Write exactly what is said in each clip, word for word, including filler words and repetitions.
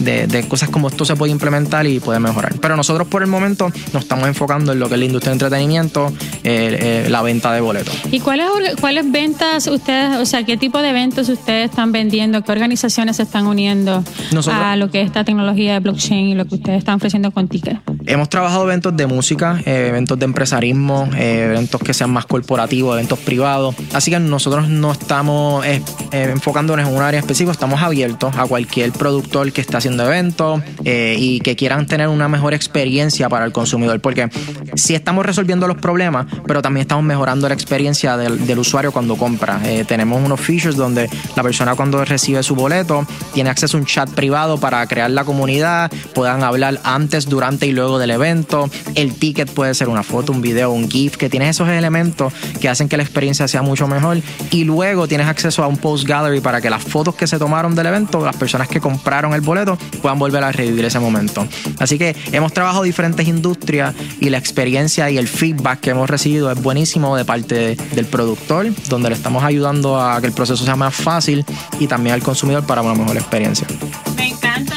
de, de cosas como esto se puede implementar y puede mejorar. Pero nosotros por el momento nos estamos enfocando en lo que es la industria de entretenimiento, eh, eh, la venta de boletos. ¿Y cuáles cuáles ventas ustedes, o sea, qué tipo de eventos ustedes están vendiendo? ¿Qué organizaciones se están uniendo nosotros, a lo que es esta tecnología de blockchain y lo que ustedes están ofreciendo con Ticket? Hemos trabajado eventos de música, eh, eventos de empresarismo, eh, eventos que sean más corporativos, eventos privados. Así que nosotros no estamos eh, eh, enfocándonos en un área específica, estamos abiertos a cualquier productor que esté haciendo eventos eh, y que quieran tener una mejor experiencia para el consumidor, porque sí estamos resolviendo los problemas, pero también estamos mejorando la experiencia del, del usuario cuando compra. Eh, tenemos unos features donde la persona cuando recibe su boleto tiene acceso a un chat privado para crear la comunidad, puedan hablar antes, durante y luego del evento. El ticket puede ser una foto, un video, un GIF, que tienes esos elementos que hacen que la experiencia sea mucho mejor, y luego tienes acceso a un post gallery para que las fotos que se tomaron del evento, las personas que compraron el boleto, puedan volver a revivir ese momento. Así que hemos trabajado diferentes industrias y la experiencia y el feedback que hemos recibido es buenísimo de parte de, del productor, donde le estamos ayudando a que el proceso sea más fácil, y también al consumidor para una mejor experiencia. Me encanta.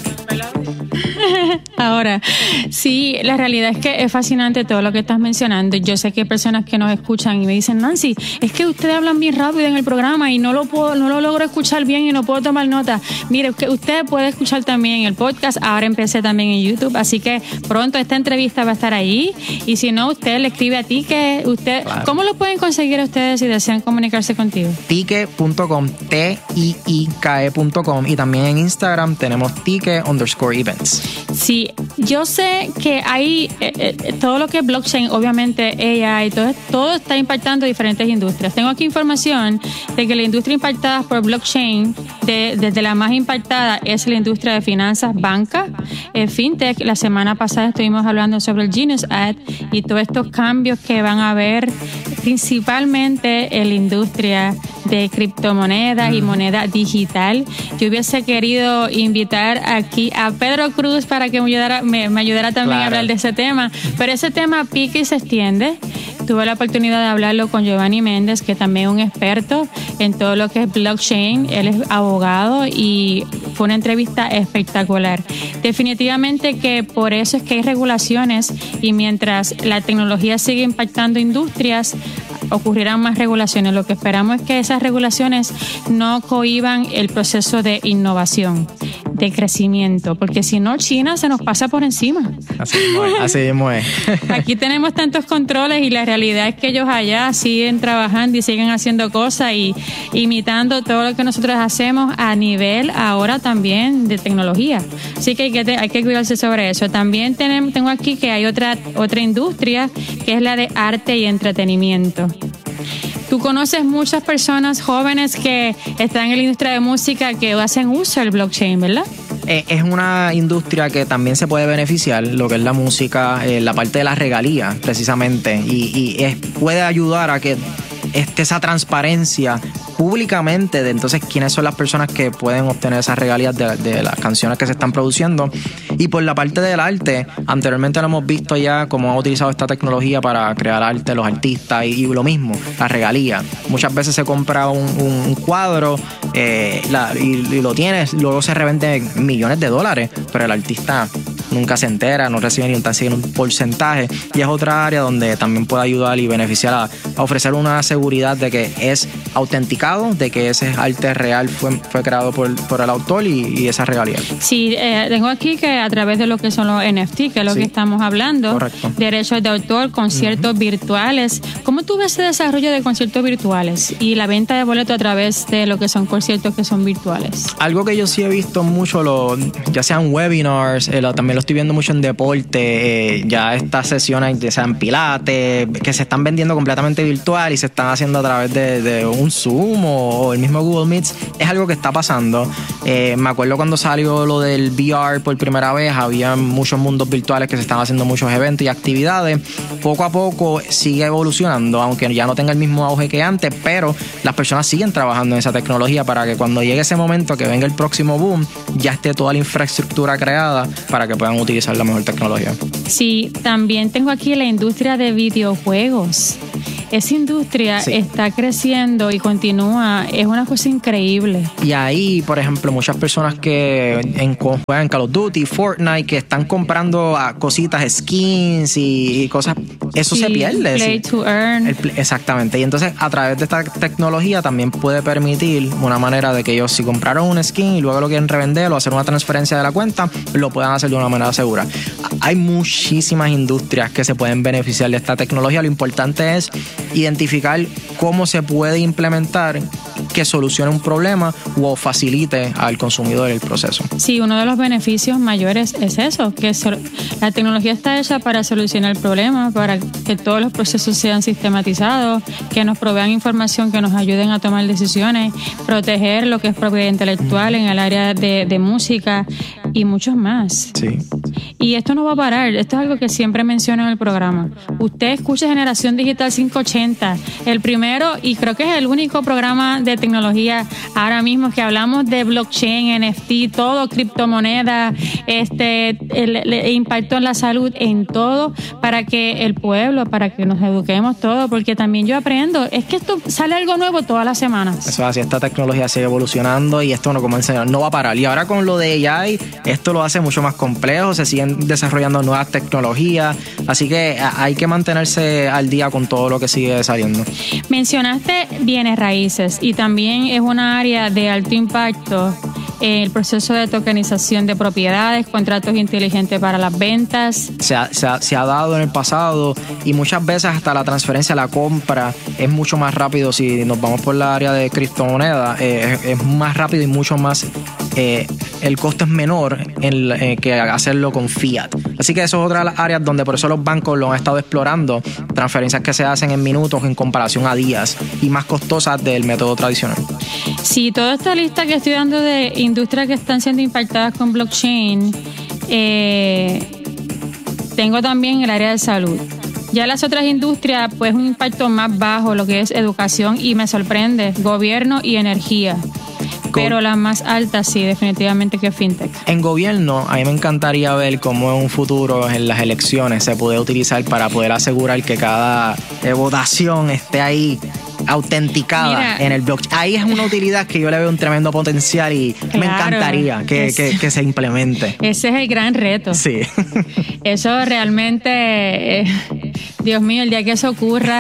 Ahora, sí, la realidad es que es fascinante todo lo que estás mencionando. Yo sé que hay personas que nos escuchan y me dicen, Nancy, es que ustedes hablan bien rápido en el programa y no lo puedo, no lo logro escuchar bien y no puedo tomar nota. Mire, usted puede escuchar también el podcast. Ahora empecé también en YouTube, así que pronto esta entrevista va a estar ahí. Y si no, usted le escribe a Ticket. Usted, claro. ¿Cómo lo pueden conseguir a ustedes si desean comunicarse contigo? Ticket punto com, T I I K E punto com, y también en Instagram tenemos Ticket underscore events. Sí, yo sé que hay eh, eh, todo lo que es blockchain, obviamente A I, todo, todo está impactando diferentes industrias. Tengo aquí información de que la industria impactada por blockchain, de, desde la más impactada es la industria de finanzas, banca, eh, fintech. La semana pasada estuvimos hablando sobre el Genius Act y todos estos cambios que van a haber principalmente en la industria de criptomonedas y moneda digital. Yo hubiese querido invitar aquí a Pedro Cruz para que me ayudara, me, me ayudara también claro. a hablar de ese tema, pero ese tema pica y se extiende. Tuve la oportunidad de hablarlo con Giovanni Méndez, que también es un experto en todo lo que es blockchain. Él es abogado y fue una entrevista espectacular. Definitivamente que por eso es que hay regulaciones, y mientras la tecnología sigue impactando industrias, ocurrirán más regulaciones. Lo que esperamos es que esas regulaciones no cohíban el proceso de innovación, de crecimiento, porque si no, China se nos pasa por encima. Así mismo es. Así mismo es. Aquí tenemos tantos controles y la realidad es que ellos allá siguen trabajando y siguen haciendo cosas y imitando todo lo que nosotros hacemos a nivel ahora también de tecnología. Así que hay que, hay que cuidarse sobre eso. También tenemos, tengo aquí que hay otra, otra industria que es la de arte y entretenimiento. Tú conoces muchas personas jóvenes que están en la industria de música que hacen uso del blockchain, ¿verdad? Eh, es una industria que también se puede beneficiar, lo que es la música, eh, la parte de las regalías, precisamente, y, y es, puede ayudar a que esté esa transparencia públicamente de entonces quiénes son las personas que pueden obtener esas regalías de, de las canciones que se están produciendo. Y por la parte del arte, anteriormente lo hemos visto ya cómo han utilizado esta tecnología para crear arte los artistas, y, y lo mismo, la regalía. Muchas veces se compra un, un cuadro eh, la, y, y lo tienes, luego se revende millones de dólares, pero el artista nunca se entera, no recibe ni un, un porcentaje, y es otra área donde también puede ayudar y beneficiar a, a ofrecer una seguridad de que es autenticado, de que ese arte real fue, fue creado por, por el autor y, y esa regalía. Sí, eh, tengo aquí que a través de lo que son los N F T, que es lo sí, que estamos hablando, correcto. Derechos de autor, conciertos uh-huh. virtuales. ¿Cómo tú ves ese desarrollo de conciertos virtuales y la venta de boletos a través de lo que son conciertos que son virtuales? Algo que yo sí he visto mucho, lo, ya sean webinars, eh, lo, también lo estoy viendo mucho en deporte, eh, ya estas sesiones, ya sean pilates, que se están vendiendo completamente virtual y se están haciendo a través de, de un Zoom o, o el mismo Google Meet. Es algo que está pasando. Eh, me acuerdo cuando salió lo del V R por primera vez, había muchos mundos virtuales que se estaban haciendo muchos eventos y actividades. Poco a poco sigue evolucionando, aunque ya no tenga el mismo auge que antes, pero las personas siguen trabajando en esa tecnología para que cuando llegue ese momento, que venga el próximo boom, ya esté toda la infraestructura creada para que puedan utilizar la mejor tecnología. Sí, también tengo aquí la industria de videojuegos. esa industria sí. está creciendo y continúa, es una cosa increíble. Y ahí, por ejemplo, muchas personas que en, juegan Call of Duty, Fortnite, que están comprando cositas, skins y, y cosas, eso sí, se pierde. Play sí. to earn. El, exactamente. Y entonces, a través de esta tecnología también puede permitir una manera de que ellos, si compraron un skin y luego lo quieren revender o hacer una transferencia de la cuenta, lo puedan hacer de una manera segura. Hay muchísimas industrias que se pueden beneficiar de esta tecnología. Lo importante es identificar cómo se puede implementar que solucione un problema o facilite al consumidor el proceso. Sí, uno de los beneficios mayores es eso, que la tecnología está hecha para solucionar el problema, para que todos los procesos sean sistematizados, que nos provean información que nos ayuden a tomar decisiones, proteger lo que es propiedad intelectual en el área de, de música y muchos más. Sí. Y esto no va a parar, esto es algo que siempre menciono en el programa. Usted escucha Generación Digital quinientos ochenta, el primero y creo que es el único programa de tecnología ahora mismo que hablamos de blockchain, N F T, todo, criptomonedas, este, el, el impacto en la salud, en todo, para que el pueblo, para que nos eduquemos todos, porque también yo aprendo, es que esto sale algo nuevo todas las semanas. Eso es así, esta tecnología sigue evolucionando y esto no, como enseñaron, no va a parar. Y ahora con lo de A I, esto lo hace mucho más complejo, se siguen desarrollando nuevas tecnologías, así que hay que mantenerse al día con todo lo que sigue saliendo. Mencionaste bienes raíces y también es una área de alto impacto en el proceso de tokenización de propiedades, contratos inteligentes para las ventas. Se ha, se, ha, se ha dado en el pasado y muchas veces hasta la transferencia, la compra es mucho más rápido. Si nos vamos por la área de criptomonedas, eh, es, es más rápido y mucho más, eh, el costo es menor en, eh, que hacerlo con fiat. Así que eso es otra de las áreas donde por eso los bancos lo han estado explorando, transferencias que se hacen en minutos en comparación a días y más costosas del método tradicional. Sí, toda esta lista que estoy dando de industrias que están siendo impactadas con blockchain, eh, tengo también el área de salud. Ya las otras industrias, pues un impacto más bajo, lo que es educación y me sorprende, gobierno y energía. Pero las más altas sí, definitivamente que fintech. En gobierno, a mí me encantaría ver cómo en un futuro en las elecciones se puede utilizar para poder asegurar que cada votación esté ahí autenticada. Mira, en el blockchain. Ahí es una utilidad que yo le veo un tremendo potencial y claro, me encantaría que, es, que, que se implemente. Ese es el gran reto. Sí. Eso realmente, eh, Dios mío, el día que eso ocurra,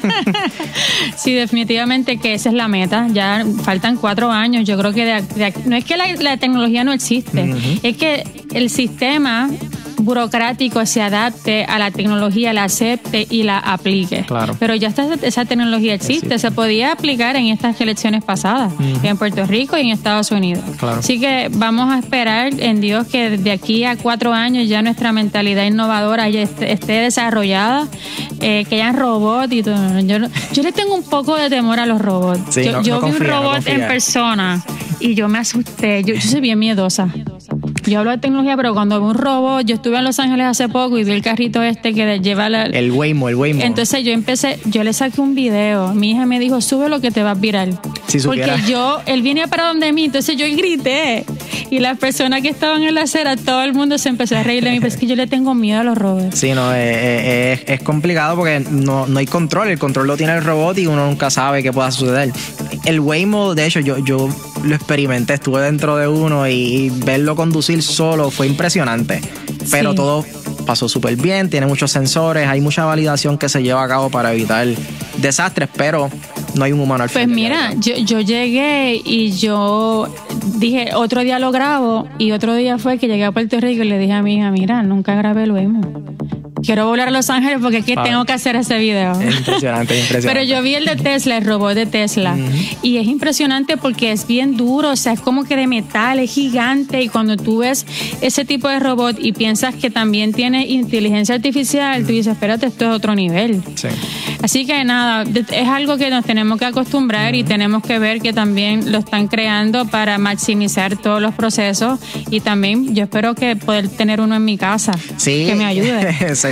sí, definitivamente que esa es la meta. Ya faltan cuatro años. Yo creo que de, de, no es que la, la tecnología no existe, uh-huh. es que el sistema burocrático se adapte a la tecnología, la acepte y la aplique. Claro. Pero ya está, esa tecnología existe, existe, se podía aplicar en estas elecciones pasadas, uh-huh. en Puerto Rico y en Estados Unidos. Claro. Así que vamos a esperar en Dios que de aquí a cuatro años ya nuestra mentalidad innovadora ya esté, esté desarrollada, eh, que hayan robots y todo. Yo, yo le tengo un poco de temor a los robots. Sí, yo no, yo no vi confía, un robot no en persona y yo me asusté. Yo, yo soy bien miedosa. Yo hablo de tecnología, pero cuando veo un robot, yo estuve en Los Ángeles hace poco y vi el carrito este que lleva la... El Waymo, el Waymo. Entonces yo empecé, yo le saqué un video. Mi hija me dijo, sube lo que te va a viral. Si supiera. Porque yo, él viene para donde mí, entonces yo grité. Y las personas que estaban en la acera, todo el mundo se empezó a reír de mí, pero es que yo le tengo miedo a los robots. Sí, no, eh, es, es complicado porque no, no hay control. El control lo tiene el robot y uno nunca sabe qué pueda suceder. El Waymo, de hecho, yo, yo lo experimenté, estuve dentro de uno y, y verlo conducir solo fue impresionante. Pero sí, todo pasó súper bien, tiene muchos sensores, hay mucha validación que se lleva a cabo para evitar desastres, pero no hay un humano al Pues final. mira, yo, yo llegué y yo dije, otro día lo grabo, y otro día fue que llegué a Puerto Rico y le dije a mi hija, mira, nunca grabé lo mismo. Quiero volar a Los Ángeles porque es que ah, tengo que hacer ese video. Es impresionante, impresionante. Pero yo vi el de Tesla, el robot de Tesla. Uh-huh. Y es impresionante porque es bien duro, o sea, es como que de metal, es gigante. Y cuando tú ves ese tipo de robot y piensas que también tiene inteligencia artificial, uh-huh. tú dices, espérate, esto es otro nivel. Sí. Así que nada, es algo que nos tenemos que acostumbrar uh-huh. y tenemos que ver que también lo están creando para maximizar todos los procesos. Y también yo espero que poder tener uno en mi casa sí. que me ayude. Sí.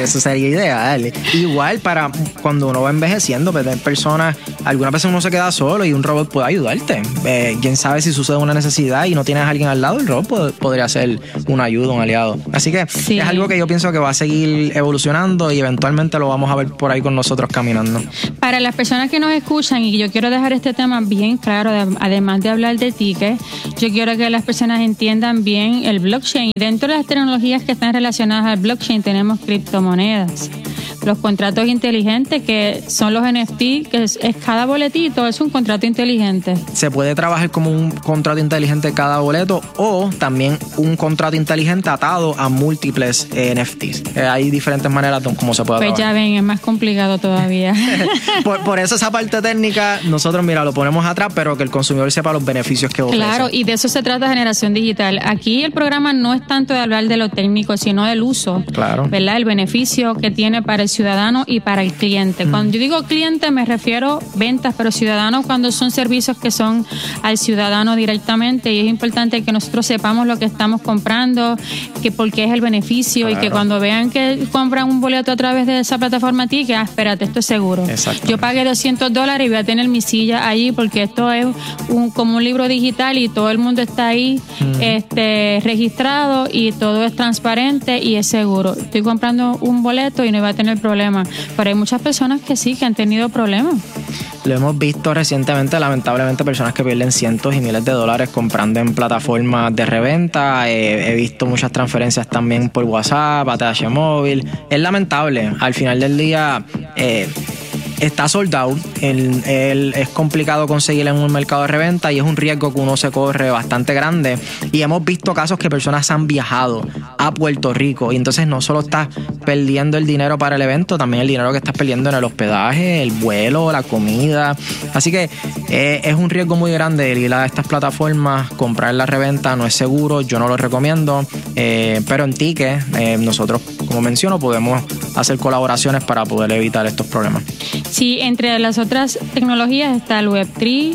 eso sería ideal. Igual para cuando uno va envejeciendo, pues, personas, algunas veces uno se queda solo y un robot puede ayudarte. Eh, quién sabe si sucede una necesidad y no tienes a alguien al lado, el robot pod- podría ser una ayuda, un aliado. Así que sí, es algo que yo pienso que va a seguir evolucionando y eventualmente lo vamos a ver por ahí con nosotros caminando. Para las personas que nos escuchan, y yo quiero dejar este tema bien claro, además de hablar de tickets, yo quiero que las personas entiendan bien el blockchain. Dentro de las tecnologías que están relacionadas al blockchain tenemos criptomonedas, los contratos inteligentes, que son los N F T, que es, es cada boletito, es un contrato inteligente. Se puede trabajar como un contrato inteligente cada boleto o también un contrato inteligente atado a múltiples eh, N F Ts. Eh, hay diferentes maneras de cómo se puede pues trabajar. Pues ya ven, es más complicado todavía. por, por eso esa parte técnica, nosotros, mira, lo ponemos atrás, pero que el consumidor sepa los beneficios que ofrece. Claro, y de eso se trata Generación Digital. Aquí el programa no es tanto de hablar de lo técnico, sino del uso. Claro. ¿Verdad? El beneficio que tiene para el ciudadano y para el cliente. Cuando mm. yo digo cliente me refiero ventas, pero ciudadanos cuando son servicios que son al ciudadano directamente, y es importante que nosotros sepamos lo que estamos comprando, que por qué es el beneficio, claro. Y que cuando vean que compran un boleto a través de esa plataforma Ticket, ah, espérate, esto es seguro. Yo pagué doscientos dólares y voy a tener mi silla allí porque esto es un, como un libro digital y todo el mundo está ahí mm. este, registrado y todo es transparente y es seguro. Estoy comprando un boleto y no voy a tener problemas. Pero hay muchas personas que sí, que han tenido problemas. Lo hemos visto recientemente, lamentablemente, personas que pierden cientos y miles de dólares comprando en plataformas de reventa. Eh, he visto muchas transferencias también por WhatsApp, A T H móvil. Es lamentable. Al final del día, eh, está sold out. El, el, es complicado conseguir en un mercado de reventa y es un riesgo que uno se corre bastante grande. Y hemos visto casos que personas han viajado a Puerto Rico y entonces no solo estás perdiendo el dinero para el evento, también el dinero que estás perdiendo en el hospedaje, el vuelo, la comida. Así que eh, es un riesgo muy grande el ir a estas plataformas, comprar en la reventa, no es seguro, yo no lo recomiendo. Eh, pero en Ticket, eh, nosotros, como menciono, podemos hacer colaboraciones para poder evitar estos problemas. Sí, entre las otras tecnologías está el web tres,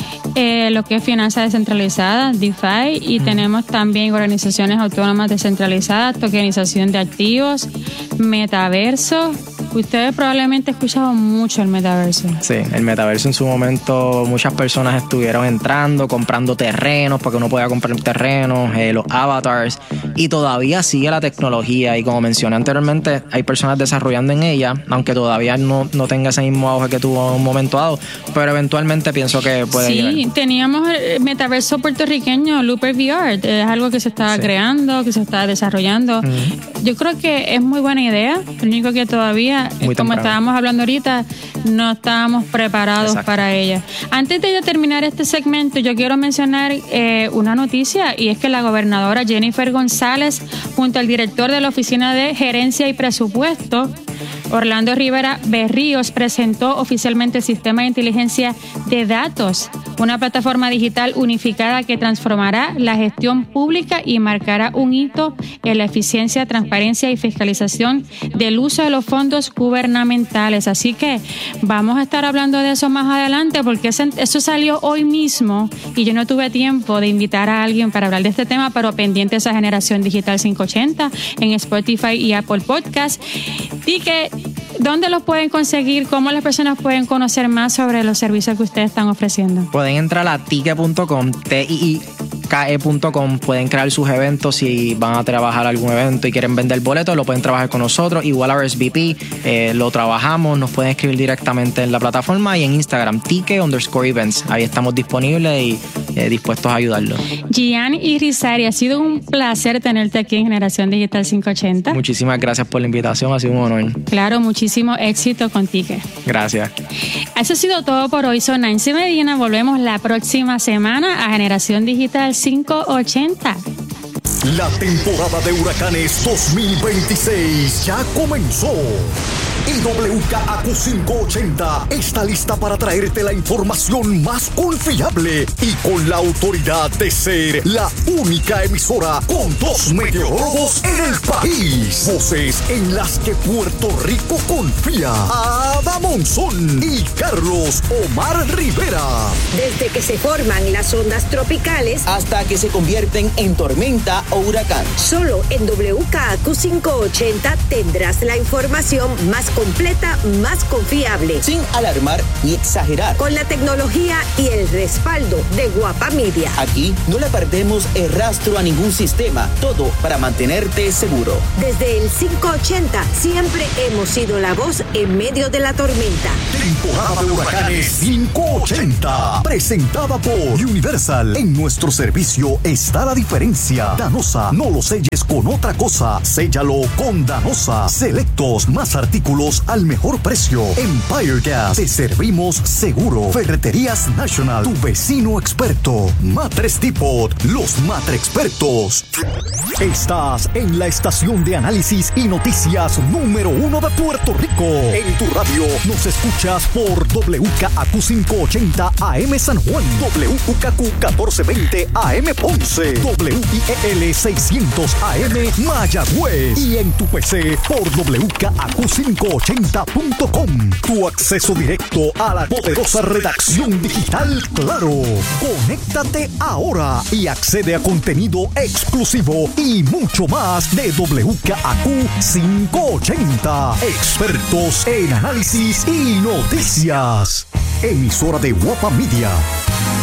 eh, lo que es finanzas descentralizadas, DeFi, y mm. tenemos también organizaciones autónomas descentralizadas, tokenización de activos, metaverso. Ustedes probablemente han escuchado mucho el metaverso. Sí, el metaverso en su momento muchas personas estuvieron entrando, comprando terrenos, porque uno podía comprar terrenos, eh, los avatars, y todavía sigue la tecnología y como mencioné anteriormente, hay personas desarrollando en ella, aunque todavía no, no tenga ese mismo auge que tuvo en un momento dado, pero eventualmente pienso que puede sí, llegar. Sí, teníamos el metaverso puertorriqueño, Looper V R, es algo que se estaba sí. creando, que se estaba desarrollando. Mm. Yo creo que es muy buena idea, lo único que todavía Muy como temprano. Estábamos hablando ahorita, no estábamos preparados Exacto. para ella. Antes de terminar este segmento, yo quiero mencionar eh, una noticia, y es que la gobernadora Jennifer González, junto al director de la Oficina de Gerencia y Presupuesto, Orlando Rivera Berríos, presentó oficialmente el Sistema de Inteligencia de Datos, una plataforma digital unificada que transformará la gestión pública y marcará un hito en la eficiencia, transparencia y fiscalización del uso de los fondos gubernamentales. Así que vamos a estar hablando de eso más adelante, porque eso salió hoy mismo y yo no tuve tiempo de invitar a alguien para hablar de este tema, pero pendientes a Generación Digital quinientos ochenta en Spotify y Apple Podcast. Y que ¿dónde los pueden conseguir? ¿Cómo las personas pueden conocer más sobre los servicios que ustedes están ofreciendo? Pueden entrar a ticket punto com, T I I K E punto com, pueden crear sus eventos. Si van a trabajar algún evento y quieren vender boletos, lo pueden trabajar con nosotros. Igual a R S V P, eh, lo trabajamos, nos pueden escribir directamente en la plataforma y en Instagram, ticket underscore events. Ahí estamos disponibles y eh, dispuestos a ayudarlos. Gian Irizarry, ha sido un placer tenerte aquí en Generación Digital quinientos ochenta. Muchísimas gracias por la invitación, ha sido un honor. Claro, muchísimo éxito con Ticket. Gracias. Eso ha sido todo por hoy. Soy Nancy Medina. Volvemos la próxima semana a Generación Digital quinientos ochenta. La temporada de huracanes dos mil veintiséis ya comenzó. Y W K A Q quinientos ochenta está lista para traerte la información más confiable y con la autoridad de ser la única emisora con dos meteorólogos en el país. Voces en las que Puerto Rico confía. Ada Monzón y Carlos Omar Rivera. Desde que se forman las ondas tropicales hasta que se convierten en tormenta o huracán. Solo en W K A Q quinientos ochenta tendrás la información más completa, más confiable. Sin alarmar ni exagerar. Con la tecnología y el respaldo de Guapa Media. Aquí no le perdemos el rastro a ningún sistema. Todo para mantenerte seguro. Desde el quinientos ochenta siempre hemos sido la voz en medio de la tormenta. Temporada de huracanes quinientos ochenta. Presentada por Universal. En nuestro servicio está la diferencia. Danosa, no lo selles con otra cosa. Séllalo con Danosa. Selectos, más artículos al mejor precio. Empire Gas, te servimos seguro. Ferreterías National, tu vecino experto. Matres Depot, los Matre expertos. Estás en la estación de análisis y noticias número uno de Puerto Rico. En tu radio nos escuchas por W K A Q quinientos ochenta A M San Juan, W K A Q catorce veinte A M Ponce, W I E L seiscientos A M Mayagüez y en tu P C por W K A Q quinientos ochenta punto com. Tu acceso directo a la poderosa redacción digital Claro. Conéctate ahora y accede a contenido exclusivo y mucho más de W K A Q quinientos ochenta. Expertos en análisis y noticias. Emisora de Guapa Media.